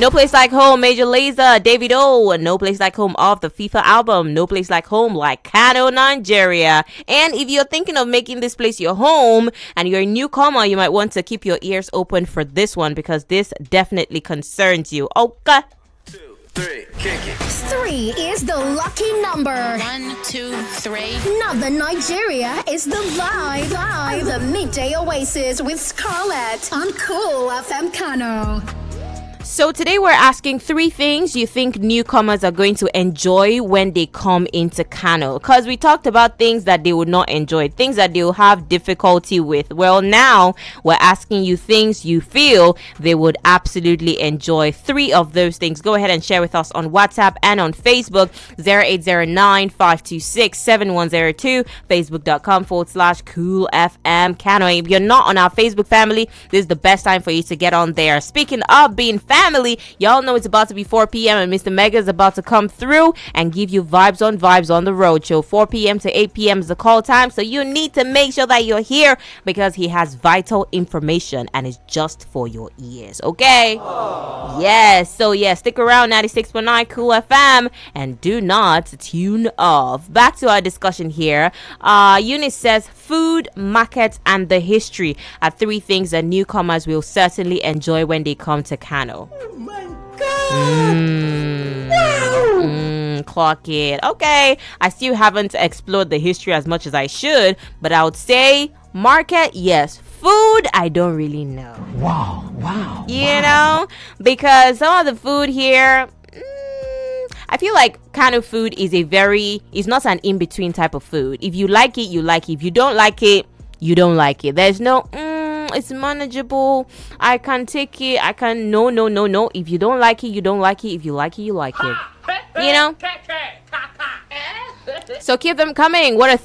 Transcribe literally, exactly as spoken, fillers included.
No Place Like Home, Major Lazer, David O. No Place Like Home off the FIFA album. No Place Like Home, like Kano, Nigeria. And if you're thinking of making this place your home and you're a newcomer, you might want to keep your ears open for this one because this definitely concerns you. Okay. Two, three, kick it. Three is the lucky number. One, two, three. Northern Nigeria is the vibe. Vibe. The midday oasis with Scarlett on Cool F M Kano. So today we're asking three things you think newcomers are going to enjoy when they come into Kano. Because we talked about things that they would not enjoy, things that they'll have difficulty with. Well, now we're asking you things you feel they would absolutely enjoy. Three of those things. Go ahead and share with us on WhatsApp and on Facebook. zero eight zero nine, five two six, seven one zero two. Facebook.com forward slash Cool FM Kano. If you're not on our Facebook family, this is the best time for you to get on there. Speaking of being family, Family, y'all know it's about to be four p.m. and Mister Mega is about to come through and give you vibes on vibes on the road show. four p.m. to eight p.m. is the call time, so you need to make sure that you're here because he has vital information and it's just for your ears, okay? Aww. Yes, so yeah, stick around. Ninety-six point nine Cool F M and do not tune off. Back to our discussion here. Uh, Eunice says food, market, and the history are three things that newcomers will certainly enjoy when they come to Kano. Oh my God! Mm, Wow! Mm, clock it. Okay, I still haven't explored the history as much as I should, but I would say market, yes. Food, I don't really know. Wow! Wow! You wow. know, because some of the food here, mm, I feel like Kano food is a very, it's not an in-between type of food. If you like it, you like it. If you don't like it, you don't like it. There's no, mm, it's manageable. I can take it. I can, no, no, no, no. If you don't like it, you don't like it. If you like it, you like it. You know? So keep them coming. What are